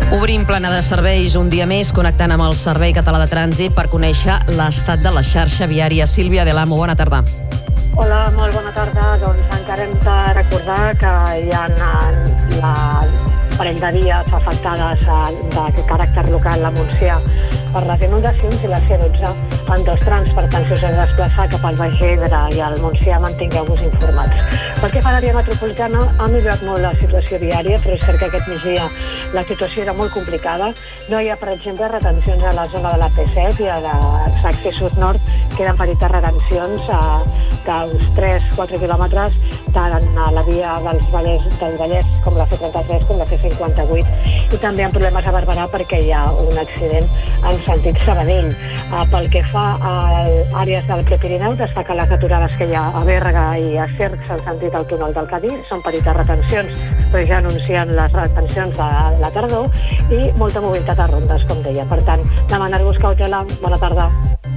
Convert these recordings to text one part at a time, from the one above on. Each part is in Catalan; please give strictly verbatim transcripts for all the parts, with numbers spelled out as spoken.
Obrim plana de serveis un dia més, connectant amb el Servei Català de Trànsit per conèixer l'estat de la xarxa viària. Sílvia Delamo, bona tarda. Hola, molt bona tarda. Doncs encara hem de recordar que hi ha la parell de dies afectades de caràcter local a Montsià per les inundacions i la C dotze en dos trams. Per tant, si us heu de desplaçar cap al Baix Ebre i al Montsià, mantingueu-vos informats. Pel que fa a l'àrea metropolitana, ha millorat molt la situació viària, però és cert que aquest migdia la situació era molt complicada. No hi ha, per exemple, retencions a la zona de la P set i a l'accés sud-nord. Queden petites retencions d'uns tres a quatre quilòmetres tant a la via dels Vallès, del Vallès com la C trenta-tres com la C cinquanta-vuit, i també hi ha problemes a Barberà perquè hi ha un accident en sentit Sabadell. Pel que fa a àrees del Prepirineu, destaca les aturades que hi ha a Berga i a Cercs en sentit al túnel del Cadí. Són petites retencions, però ja anuncien les retencions de la tardor, i molta mobilitat a rondes, com deia. Per tant, demanar-vos cautela. Bona tarda.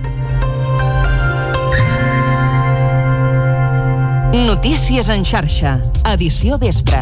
Notícies en xarxa, edició vespre.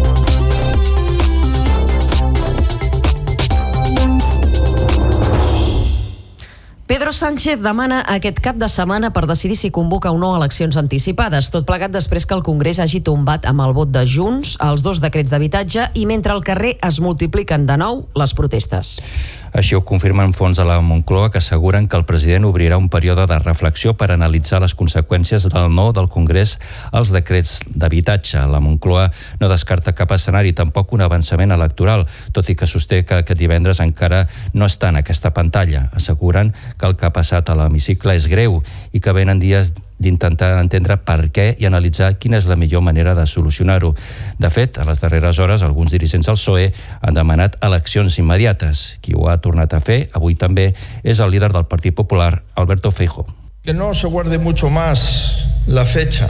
Pedro Sánchez demana aquest cap de setmana per decidir si convoca o no eleccions anticipades, tot plegat després que el Congrés hagi tombat amb el vot de Junts els dos decrets d'habitatge i mentre al carrer es multipliquen de nou les protestes. Així ho confirmen fonts de la Moncloa, que asseguren que el president obrirà un període de reflexió per analitzar les conseqüències del no del Congrés als decrets d'habitatge. La Moncloa no descarta cap escenari, tampoc un avançament electoral, tot i que sosté que aquest divendres encara no està en aquesta pantalla. Asseguren que el que ha passat a l'hemicicle és greu i que venen dies d'intentar entendre per què i analitzar quina és la millor manera de solucionar-ho. De fet, a les darreres hores, alguns dirigents del P S O E han demanat eleccions immediates. Qui ho ha tornat a fer, avui també, és el líder del Partit Popular, Alberto Feijóo. Que no se guarde mucho más la fecha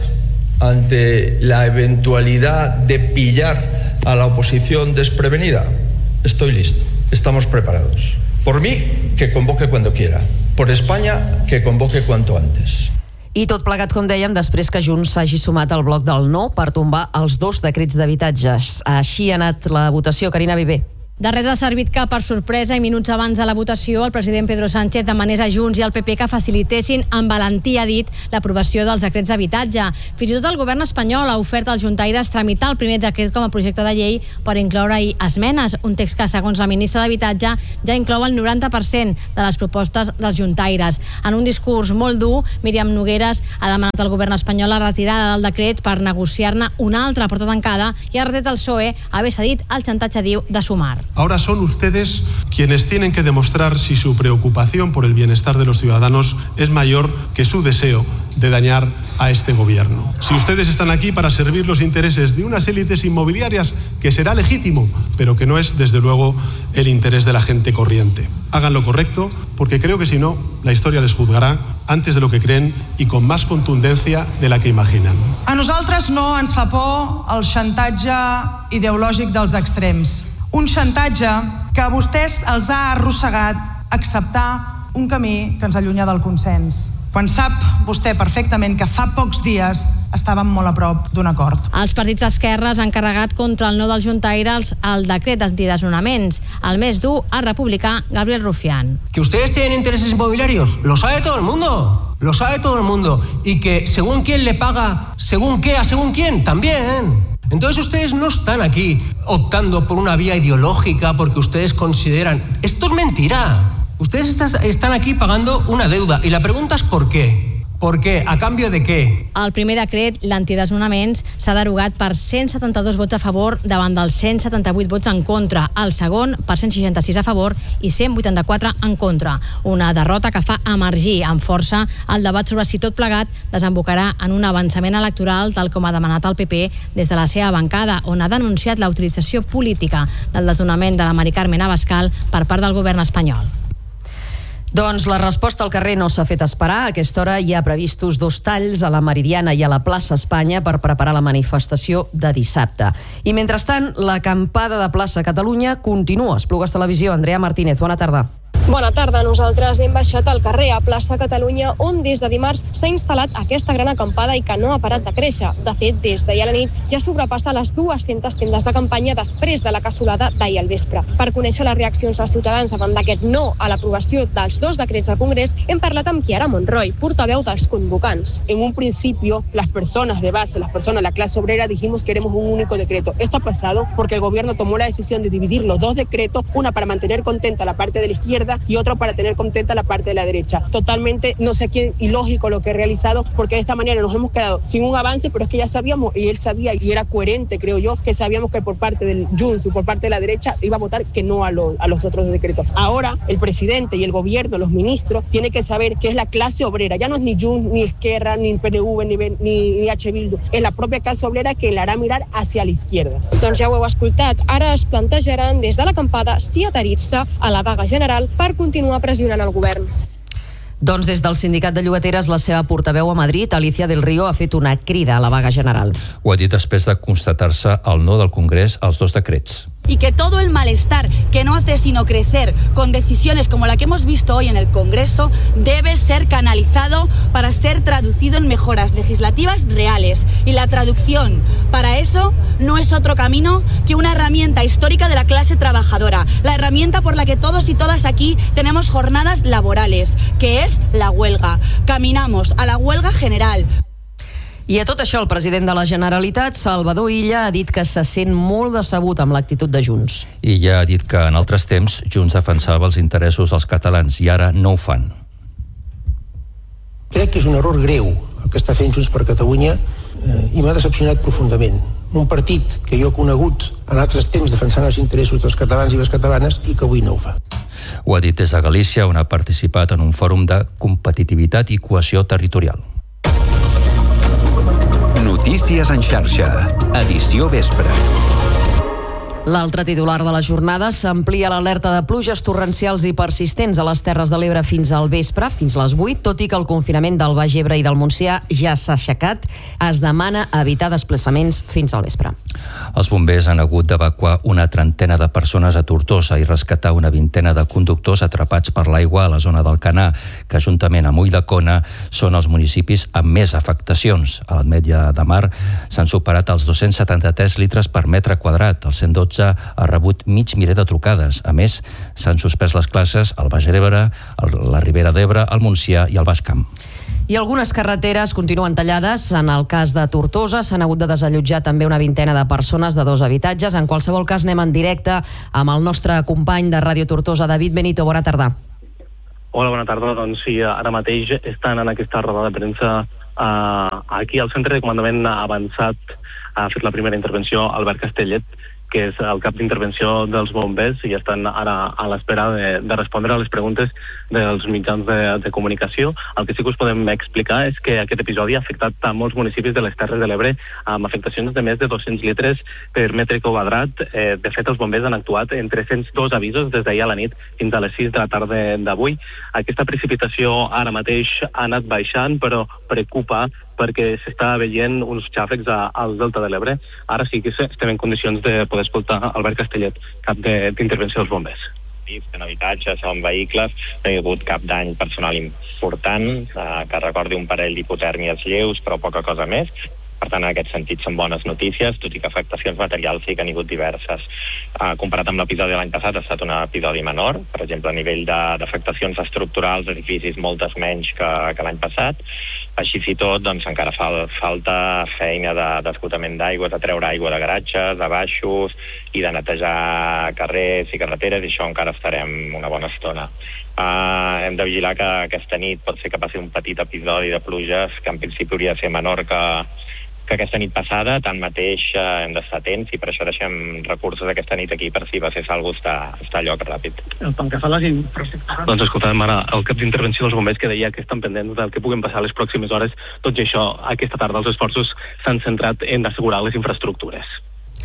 ante la eventualidad de pillar a la oposición desprevenida. Estoy listo, estamos preparados. Por mí, que convoque cuando quiera. Por España, que convoque cuanto antes. I tot plegat, com dèiem, després que Junts s'hagi sumat al bloc del no per tombar els dos decrets d'habitatges. Així ha anat la votació. Carina Viver. De res ha servit que, per sorpresa i minuts abans de la votació, el president Pedro Sánchez demanés a Junts i al P P que facilitessin amb valentia, ha dit, l'aprovació dels decrets d'habitatge. Fins i tot el govern espanyol ha ofert als juntaires tramitar el primer decret com a projecte de llei per incloure-hi esmenes, un text que, segons la ministra d'Habitatge, ja inclou el noranta per cent de les propostes dels juntaires. En un discurs molt dur, Míriam Nogueras ha demanat al govern espanyol la retirada del decret per negociar-ne una altra porta tancada i ha retret al P S O E haver cedit al xantatge, diu, de Sumar. Ahora son ustedes quienes tienen que demostrar si su preocupación por el bienestar de los ciudadanos es mayor que su deseo de dañar a este gobierno. Si ustedes están aquí para servir los intereses de unas élites inmobiliarias, que será legítimo, pero que no es, desde luego, el interés de la gente corriente. Hagan lo correcto, porque creo que si no, la historia les juzgará antes de lo que creen y con más contundencia de la que imaginan. A nosaltres no ens fa por el xantatge ideològic dels extrems. Un xantatge que a vostès els ha arrossegat acceptar un camí que ens allunya del consens, quan sap vostè perfectament que fa pocs dies estàvem molt a prop d'un acord. Els partits d'esquerres han carregat contra el no dels juntaires el decret d'antidesnonaments. El més dur, el republicà Gabriel Rufián. Que ustedes tienen intereses inmobiliarios, lo sabe todo el mundo. Lo sabe todo el mundo. Y que según quién le paga, según qué, a según quién, también. Entonces ustedes no están aquí optando por una vía ideológica porque ustedes consideran... Esto es mentira. Ustedes están aquí pagando una deuda y la pregunta es ¿por qué? ¿Por què? A canvi de què? El primer decret, l'antidesnonaments, s'ha derogat per cent setanta-dos vots a favor davant dels cent setanta-vuit vots en contra. El segon, per cent seixanta-sis a favor i cent vuitanta-quatre en contra. Una derrota que fa emergir amb força el debat sobre si tot plegat desembocarà en un avançament electoral, tal com ha demanat el P P des de la seva bancada, on ha denunciat la utilització política del desnonament de la Mari Carmen Abascal per part del govern espanyol. Doncs la resposta al carrer no s'ha fet esperar. A aquesta hora hi ha previstos dos talls a la Meridiana i a la plaça Espanya per preparar la manifestació de dissabte. I mentrestant, l'acampada de plaça Catalunya continua. Esplugues Televisió, Andrea Martínez, bona tarda. Bona tarda. Nosaltres hem baixat al carrer a plaça Catalunya, on des de dimarts s'ha instal·lat aquesta gran acampada i que no ha parat de créixer. De fet, des d'ahir a la nit ja sobrepassa les dues-centes tendes de campanya després de la cassolada d'ahir al vespre. Per conèixer les reaccions dels ciutadans davant d'aquest no a l'aprovació dels dos decrets al Congrés, hem parlat amb Chiara Monroy, portaveu dels convocants. En un principio, las personas de base, las personas, la clase obrera, dijimos que queremos un único decreto. Esto ha pasado porque el gobierno tomó la decisión de dividir los dos decretos, una para mantener contenta la parte de la izquierda y otro para tener contenta la parte de la derecha. Totalmente, no sé qué ilógico lo que he realizado, porque de esta manera nos hemos quedado sin un avance, pero es que ya sabíamos, y él sabía, y era coherente, creo yo, que sabíamos que por parte del Junts y por parte de la derecha iba a votar que no a, lo, a los otros decretos. Ahora, el presidente y el gobierno, los ministros, tienen que saber que es la clase obrera, ya no es ni Junts, ni Esquerra, ni P N V, ni, ni, ni H. Bildu, és la pròpia classe obrera que la harà mirar hacia la izquierda. Doncs ja ho heu escoltat, ara es plantejaran des de l'acampada si adherir-se a la vaga general per continuar pressionant el govern. Doncs des del sindicat de llogateres, la seva portaveu a Madrid, Alicia del Río, ha fet una crida a la vaga general. Ho ha dit després de constatar-se el no del Congrés als dos decrets. Y que todo el malestar que no hace sino crecer con decisiones como la que hemos visto hoy en el Congreso debe ser canalizado para ser traducido en mejoras legislativas reales. Y la traducción para eso no es otro camino que una herramienta histórica de la clase trabajadora, la herramienta por la que todos y todas aquí tenemos jornadas laborales, que es la huelga. Caminamos a la huelga general. I a tot això, el president de la Generalitat, Salvador Illa, ha dit que se sent molt decebut amb l'actitud de Junts. I ja ha dit que en altres temps Junts defensava els interessos dels catalans i ara no ho fan. Crec que és un error greu el que està fent Junts per Catalunya eh, i m'ha decepcionat profundament. Un partit que jo he conegut en altres temps defensant els interessos dels catalans i les catalanes i que avui no ho fa. Ho ha dit des de Galícia, on ha participat en un fòrum de competitivitat i cohesió territorial. Notícies en xarxa, edició vespre. L'altre titular de la jornada: s'amplia l'alerta de pluges torrencials i persistents a les Terres de l'Ebre fins al vespre, fins les vuit, tot i que el confinament del Baix Ebre i del Montsià ja s'ha aixecat. Es demana evitar desplaçaments fins al vespre. Els bombers han hagut d'evacuar una trentena de persones a Tortosa i rescatar una vintena de conductors atrapats per l'aigua a la zona del Canà, que juntament amb Ulldecona són els municipis amb més afectacions. A l'Ametlla de Mar s'han superat els dos-cents setanta-tres litres per metre quadrat. El cent dotze ha rebut mig miler de trucades. A més, s'han suspès les classes al Baix Ebre, la Ribera d'Ebre, el Montsià i el Baix Camp. I algunes carreteres continuen tallades. En el cas de Tortosa s'han hagut de desallotjar també una vintena de persones de dos habitatges. En qualsevol cas, anem en directe amb el nostre company de Ràdio Tortosa, David Benito. Bona tarda. Hola, bona tarda. Doncs sí, ara mateix estan en aquesta roda de premsa eh, aquí al Centre de Comandament Avançat. Ha fet la primera intervenció Albert Castellet, que és el cap d'intervenció dels bombers, i estan ara a l'espera de, de respondre a les preguntes dels mitjans de, de comunicació. El que sí que us podem explicar és que aquest episodi ha afectat a molts municipis de les Terres de l'Ebre amb afectacions de més de dos-cents litres per metre quadrat. Eh, de fet, els bombers han actuat en tres-cents dos avisos des d'ahir a la nit fins a les sis de la tarda d'avui. Aquesta precipitació ara mateix ha anat baixant, però preocupa perquè s'està veient uns xàfecs al Delta de l'Ebre. Ara sí que estem en condicions de poder escoltar Albert Castellet, cap d'intervenció dels bombers. En habitatges o en vehicles no hi ha hagut cap dany personal important, eh, que recordi un parell d'hipotèrmies lleus, però poca cosa més. Per tant, en aquest sentit són bones notícies, tot i que afectacions materials sí que han hagut diverses. Eh, comparat amb l'episodi de l'any passat, ha estat un episodi menor. Per exemple, a nivell d'afectacions estructurals, edificis, moltes menys que, que l'any passat. Així i tot, doncs, encara fa, falta feina d'esgotament de, d'aigües, de treure aigua de garatges, de baixos i de netejar carrers i carreteres, i això encara estarem una bona estona. Uh, hem de vigilar que aquesta nit pot ser que passi un petit episodi de pluges que en principi hauria de ser menor que, que aquesta nit passada. Tanmateix uh, hem d'estar atents i per això deixem recursos aquesta nit aquí per si va ser algú està, està a lloc ràpid. Pel que fa a les infraestructures... Doncs escoltàvem ara el cap d'intervenció dels bombers, que deia que estan pendents del que puguin passar les pròximes hores. Tot i això, aquesta tarda els esforços s'han centrat en assegurar les infraestructures.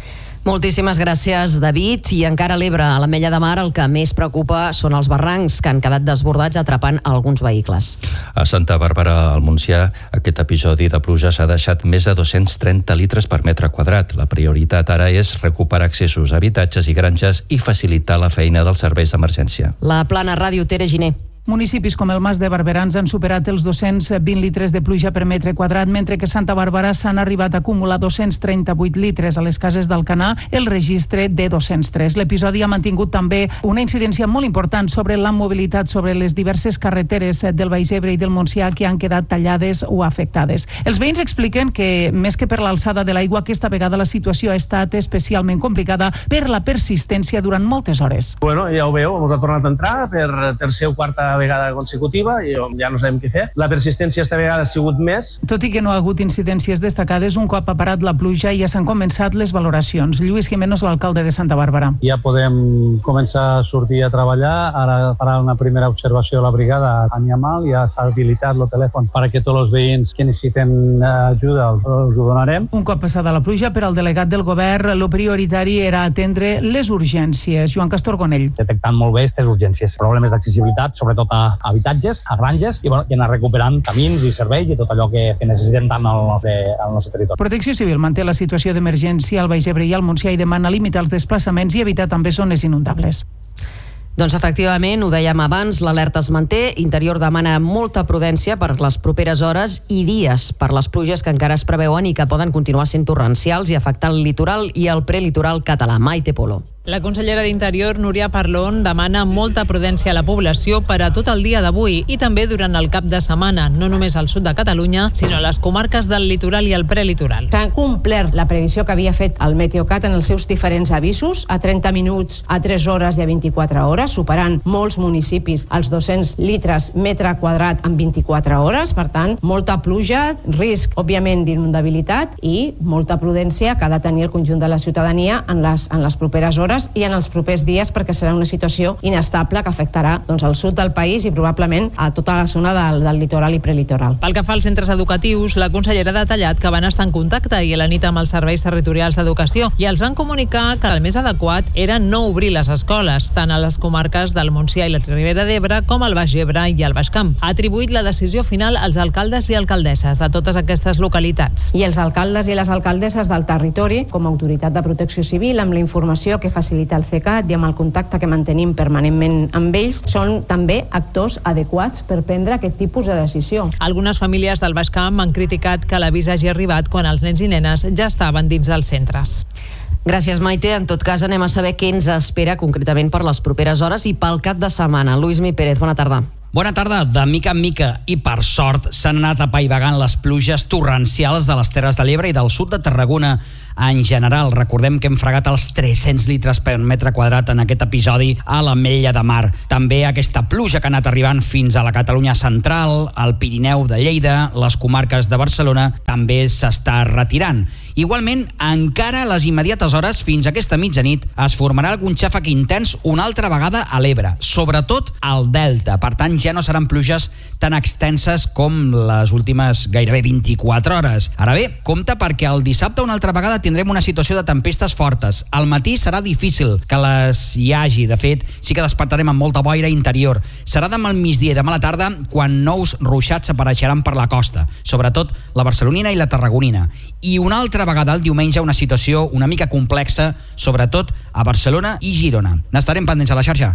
Moltíssimes gràcies, David. I encara a l'Ebre, a l'Ametlla de Mar, el que més preocupa són els barrancs que han quedat desbordats atrapant alguns vehicles. A Santa Bàrbara, al Montsià, aquest episodi de pluja s'ha deixat més de dos-cents trenta litres per metre quadrat. La prioritat ara és recuperar accessos a habitatges i granges i facilitar la feina dels serveis d'emergència. La Plana Ràdio, Tere Giner. Municipis com el Mas de Barberans han superat els dos-cents vint litres de pluja per metre quadrat, mentre que a Santa Bàrbara s'han arribat a acumular dos-cents trenta-vuit litres. A les cases d'Alcanar, el registre de dos-cents tres. L'episodi ha mantingut també una incidència molt important sobre la mobilitat sobre les diverses carreteres del Baix Ebre i del Montsià que han quedat tallades o afectades. Els veïns expliquen que, més que per l'alçada de l'aigua, aquesta vegada la situació ha estat especialment complicada per la persistència durant moltes hores. Bueno, ja ho veu, ens ha tornat a entrar per tercera o quarta vegada consecutiva i ja no sabem què fer. La persistència esta vegada ha sigut més. Tot i que no ha hagut incidències destacades, un cop ha parat la pluja ja s'han començat les valoracions. Lluís Jiménez, l'alcalde de Santa Bàrbara. Ja podem començar a sortir a treballar. Ara farà una primera observació de la brigada a Niamal. Ja s'ha habilitat el telèfon perquè tots els veïns que necessiten ajuda els ho donarem. Un cop passada la pluja, per al delegat del govern, lo prioritari era atendre les urgències. Joan Castorgonell. Detectant molt bé aquestes urgències. Problemes d'accessibilitat, sobretot a habitatges, a granges, i, bueno, i anar recuperant camins i serveis i tot allò que, que necessitem tant al nostre, al nostre territori. Protecció Civil manté la situació d'emergència al Baix Ebre i al Montsià i demana limitar els desplaçaments i evitar també zones inundables. Doncs efectivament, ho dèiem abans, l'alerta es manté. Interior demana molta prudència per les properes hores i dies per les pluges que encara es preveuen i que poden continuar sent torrencials i afectar el litoral i el prelitoral català. Maite Polo. La consellera d'Interior, Núria Parlon, demana molta prudència a la població per a tot el dia d'avui i també durant el cap de setmana, no només al sud de Catalunya, sinó a les comarques del litoral i el prelitoral. S'han complert la previsió que havia fet el Meteocat en els seus diferents avisos, a trenta minuts, a tres hores i a vint-i-quatre hores, superant molts municipis els dos-cents litres metre quadrat en vint-i-quatre hores. Per tant, molta pluja, risc, òbviament, d'inundabilitat i molta prudència que ha de tenir el conjunt de la ciutadania en les, en les properes hores i en els propers dies, perquè serà una situació inestable que afectarà doncs, el sud del país i probablement a tota la zona del, del litoral i prelitoral. Pel que fa als centres educatius, la consellera ha detallat que van estar en contacte i a la nit amb els serveis territorials d'educació i els van comunicar que el més adequat era no obrir les escoles, tant a les comarques del Montsià i la Ribera d'Ebre com al Baix Ebre i al Baix Camp. Ha atribuït la decisió final als alcaldes i alcaldesses de totes aquestes localitats. I els alcaldes i les alcaldesses del territori, com a autoritat de protecció civil, amb la informació que facilita el CECAT i amb el contacte que mantenim permanentment amb ells, són també actors adequats per prendre aquest tipus de decisió. Algunes famílies del Baix Camp han criticat que l'avís hagi arribat quan els nens i nenes ja estaven dins dels centres. Gràcies, Maite. En tot cas, anem a saber què ens espera concretament per les properes hores i pel cap de setmana. Lluís Mi Pérez, bona tarda. Bona tarda. De mica en mica i per sort s'han anat apaivagant les pluges torrencials de les Terres de l'Ebre i del sud de Tarragona en general. Recordem que hem fregat els tres-cents litres per metre quadrat en aquest episodi a l'Ametlla de Mar. També aquesta pluja que ha anat arribant fins a la Catalunya central, al Pirineu de Lleida, les comarques de Barcelona, també s'està retirant. Igualment, encara a les immediates hores, fins a aquesta mitjanit, es formarà algun xàfec intens una altra vegada a l'Ebre, sobretot al Delta. Per tant, ja no seran pluges tan extenses com les últimes gairebé vint-i-quatre hores. Ara bé, compte perquè el dissabte una altra vegada tindrem una situació de tempestes fortes. Al matí serà difícil que les hi hagi. De fet, sí que despertarem amb molta boira interior. Serà demà al migdia i demà a la tarda quan nous ruixats apareixeran per la costa, sobretot la barcelonina i la tarragonina. I una altra vegada el diumenge una situació una mica complexa, sobretot a Barcelona i Girona. N'estarem pendents a la xarxa.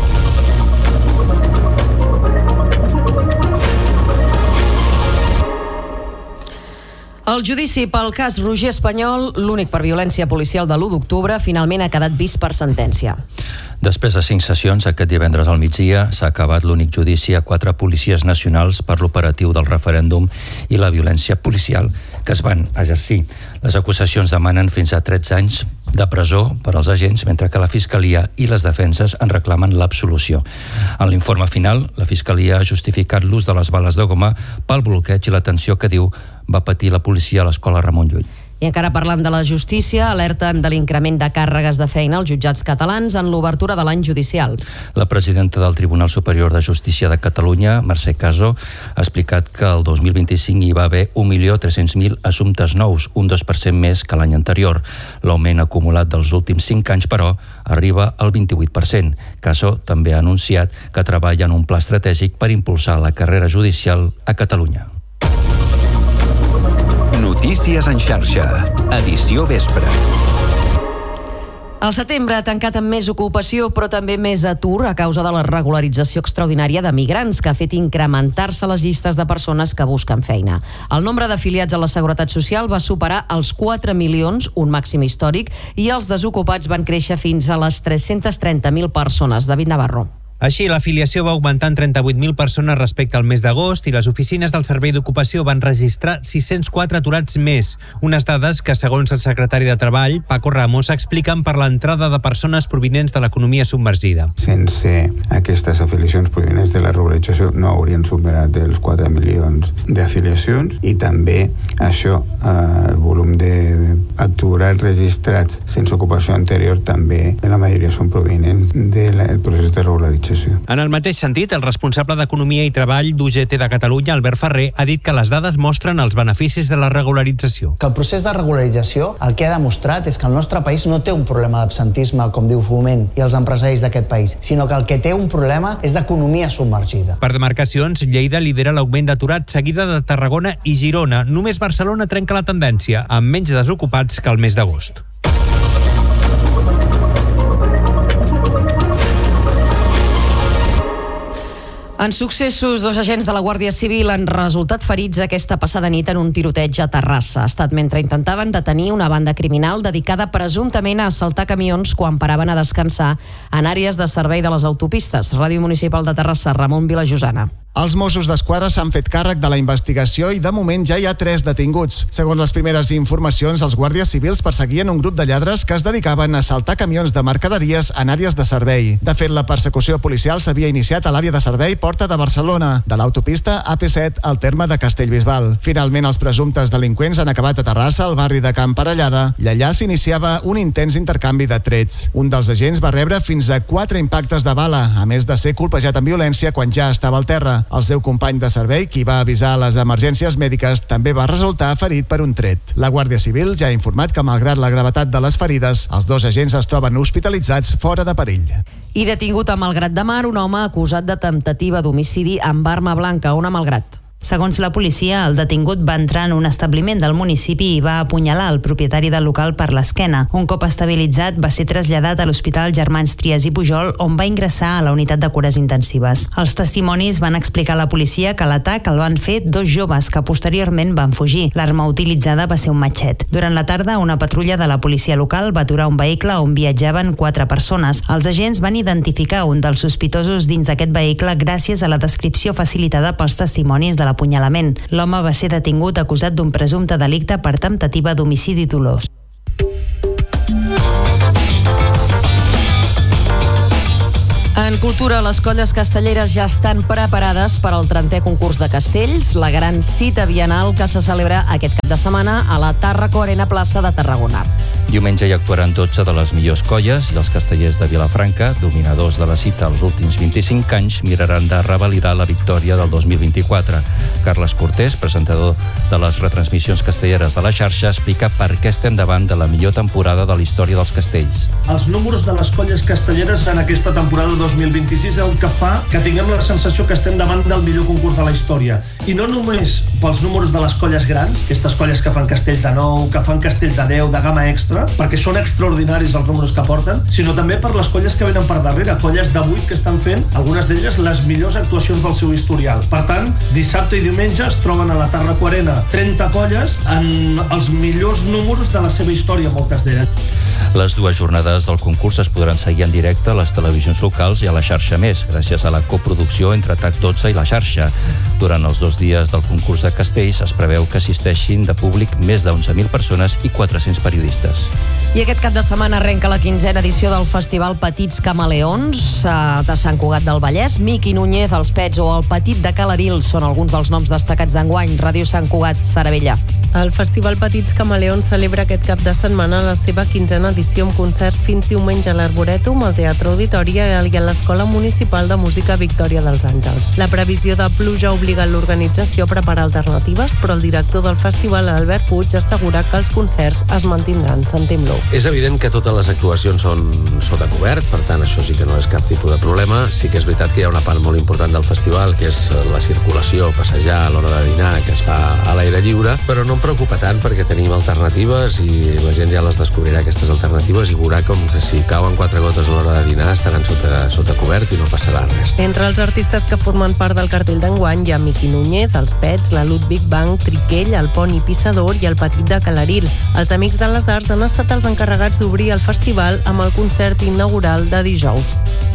El judici pel cas Roger Espanyol, l'únic per violència policial de l'u d'octubre, finalment ha quedat vist per sentència. Després de cinc sessions, aquest divendres al migdia, s'ha acabat l'únic judici a quatre policies nacionals per l'operatiu del referèndum i la violència policial que es van exercir. Les acusacions demanen fins a tretze anys de presó per als agents, mentre que la Fiscalia i les defenses en reclamen l'absolució. En l'informe final, la Fiscalia ha justificat l'ús de les bales de goma pel bloqueig i la tensió que diu va patir la policia a l'escola Ramon Llull. I encara parlant de la justícia, alerten de l'increment de càrregues de feina als jutjats catalans en l'obertura de l'any judicial. La presidenta del Tribunal Superior de Justícia de Catalunya, Mercè Caso, ha explicat que el dos mil vint-i-cinc hi va haver un milió tres-cents mil assumptes nous, un dos per cent més que l'any anterior. L'augment acumulat dels últims cinc anys, però, arriba al vint-i-vuit per cent. Caso també ha anunciat que treballa en un pla estratègic per impulsar la carrera judicial a Catalunya. Notícies en xarxa, edició vespre. El setembre ha tancat amb més ocupació, però també més atur a causa de la regularització extraordinària de migrants, que ha fet incrementar-se les llistes de persones que busquen feina. El nombre d'afiliats a la Seguretat Social va superar els quatre milions, un màxim històric, i els desocupats van créixer fins a les tres-cents trenta mil persones. David Navarro. Així, l'afiliació va augmentar en trenta-vuit mil persones respecte al mes d'agost i les oficines del Servei d'Ocupació van registrar sis-cents quatre aturats més. Unes dades que, segons el secretari de Treball, Paco Ramos, expliquen per l'entrada de persones provinents de l'economia submergida. Sense aquestes afiliacions provinents de la regularització no haurien superat els quatre milions d'afiliacions i també això, eh, el volum d'aturats registrats sense ocupació anterior també, la majoria són provinents del procés de regularització. En el mateix sentit, el responsable d'Economia i Treball d'U G T de Catalunya, Albert Ferrer, ha dit que les dades mostren els beneficis de la regularització. Que el procés de regularització el que ha demostrat és que el nostre país no té un problema d'absentisme, com diu Foment i els empresaris d'aquest país, sinó que el que té un problema és d'economia submergida. Per demarcacions, Lleida lidera l'augment d'aturats, seguida de Tarragona i Girona. Només Barcelona trenca la tendència, amb menys desocupats que el mes d'agost. En successos, dos agents de la Guàrdia Civil han resultat ferits aquesta passada nit en un tiroteig a Terrassa. Ha estat mentre intentaven detenir una banda criminal dedicada presumptament a assaltar camions quan paraven a descansar en àrees de servei de les autopistes. Ràdio Municipal de Terrassa, Ramon Vilajosana. Els Mossos d'Esquadra s'han fet càrrec de la investigació i de moment ja hi ha tres detinguts. Segons les primeres informacions, els guàrdies civils perseguien un grup de lladres que es dedicaven a assaltar camions de mercaderies en àrees de servei. De fet, la persecució policial s'havia iniciat a l'àrea de servei Porta de Barcelona, de l'autopista A P set al terme de Castellbisbal. Finalment, els presumptes delinqüents han acabat a Terrassa, al barri de Camp Parellada, i allà s'iniciava un intens intercanvi de trets. Un dels agents va rebre fins a quatre impactes de bala, a més de ser colpejat amb violència quan ja estava al terra. El seu company de servei, qui va avisar a les emergències mèdiques, també va resultar ferit per un tret. La Guàrdia Civil ja ha informat que, malgrat la gravetat de les ferides, els dos agents es troben hospitalitzats fora de perill. I detingut a Malgrat de Mar un home acusat de temptativa d'homicidi amb arma blanca. On a Malgrat? Segons la policia, el detingut va entrar en un establiment del municipi i va apunyalar el propietari del local per l'esquena. Un cop estabilitzat, va ser traslladat a l'Hospital Germans Trias i Pujol, on va ingressar a la unitat de cures intensives. Els testimonis van explicar a la policia que l'atac el van fer dos joves que posteriorment van fugir. L'arma utilitzada va ser un matxet. Durant la tarda, una patrulla de la policia local va aturar un vehicle on viatjaven quatre persones. Els agents van identificar un dels sospitosos dins d'aquest vehicle gràcies a la descripció facilitada pels testimonis de l'apunyalament. L'home va ser detingut acusat d'un presumpte delicte per temptativa d'homicidi dolós. En cultura, les colles castelleres ja estan preparades per al trentè concurs de castells, la gran cita bienal que se celebra aquest cap de setmana a la Tàrraco Arena Plaça de Tarragona. Diumenge hi actuaran dotze de les millors colles i els castellers de Vilafranca, dominadors de la cita els últims vint-i-cinc anys, miraran de revalidar la victòria del dos mil vint-i-quatre. Carles Cortés, presentador de les retransmissions castelleres de la xarxa, explica per què estem davant de la millor temporada de la història dels castells. Els números de les colles castelleres en aquesta temporada dos mil vint-i-sis el que fa que tinguem la sensació que estem davant del millor concurs de la història. I no només pels números de les colles grans, aquestes colles que fan castells de nou, que fan castells de deu, de gamma extra, perquè són extraordinaris els números que porten, sinó també per les colles que venen per darrere, colles de vuit que estan fent, algunes d'elles, les millors actuacions del seu historial. Per tant, dissabte i diumenge es troben a la Tàrraco Arena trenta colles en els millors números de la seva història, moltes d'elles. Les dues jornades del concurs es podran seguir en directe a les televisions locals i a la xarxa Més, gràcies a la coproducció entre T A C dotze i la xarxa. Durant els dos dies del concurs de castells es preveu que assisteixin de públic més d'onze mil persones i quatre-cents periodistes. I aquest cap de setmana arrenca la quinzena edició del Festival Petits Camaleons de Sant Cugat del Vallès. Miqui Núñez, els Pets o el Petit de Calaril són alguns dels noms destacats d'enguany. Ràdio Sant Cugat, Sara Bella. El Festival Petits Camaleons celebra aquest cap de setmana la seva quinzena edició amb concerts fins diumenge a l'Arborètum, al Teatre Auditori i a l'Escola Municipal de Música Victòria dels Àngels. La previsió de pluja obliga l'organització a preparar alternatives, però el director del festival, Albert Puig, assegura que els concerts es mantindran. Sentim-lo. És evident que totes les actuacions són sota cobert, per tant això sí que no és cap tipus de problema. Sí que és veritat que hi ha una part molt important del festival, que és la circulació, passejar a l'hora de dinar, que es fa a l'aire lliure, però no em preocupa tant perquè tenim alternatives i la gent ja les descobrirà, aquestes alternatives, i veurà com que si cauen quatre gotes a l'hora de dinar estaran sota, sota cobert i no passarà res. Entre els artistes que formen part del cartell d'enguany hi ha Miqui Núñez, els Pets, la Ludwig Bank, Triquell, el Poni Pissador i el Petit de Calaril. Els Amics de les Arts han estat els encarregats d'obrir el festival amb el concert inaugural de dijous.